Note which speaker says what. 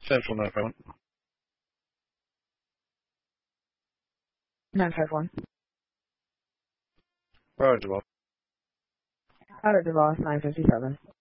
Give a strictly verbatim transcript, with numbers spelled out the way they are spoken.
Speaker 1: Central nine five one.
Speaker 2: nine five one.
Speaker 1: Roger, Bob.
Speaker 2: Out of DeVos nine fifty-seven.